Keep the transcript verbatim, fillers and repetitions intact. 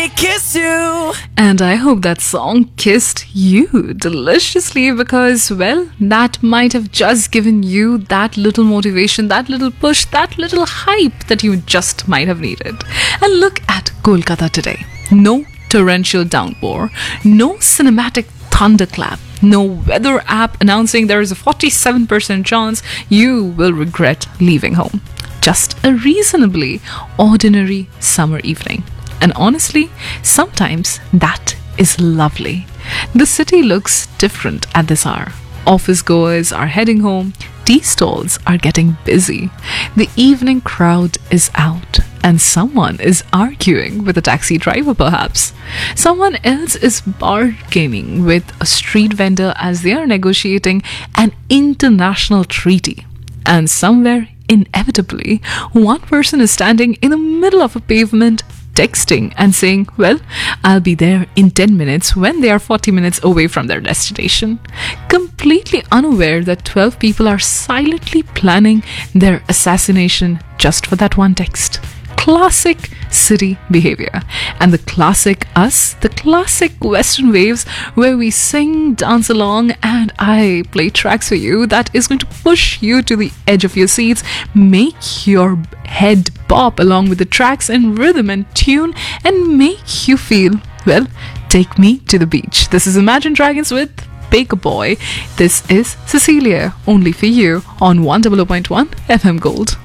me kiss you. And I hope that song kissed you deliciously because, well, that might have just given you that little motivation, that little push, that little hype that you just might have needed. And look at Kolkata today. No torrential downpour, no cinematic thunderclap, no weather app announcing there is a forty-seven percent chance you will regret leaving home. Just a reasonably ordinary summer evening. And honestly, sometimes that is lovely. The city looks different at this hour. Office goers are heading home, tea stalls are getting busy, the evening crowd is out, and someone is arguing with a taxi driver perhaps. Someone else is bargaining with a street vendor as they are negotiating an international treaty. And somewhere, inevitably, one person is standing in the middle of a pavement texting and saying, well, I'll be there in ten minutes when they are forty minutes away from their destination, completely unaware that twelve people are silently planning their assassination just for that one text. Classic city behavior. And the classic us, the classic Western waves where we sing, dance along, and I play tracks for you that is going to push you to the edge of your seats, make your head bop along with the tracks in rhythm and tune, and make you feel, well, take me to the beach. This is Imagine Dragons with Baker Boy. This is Cecilia, only for you on one hundred point one F M Gold.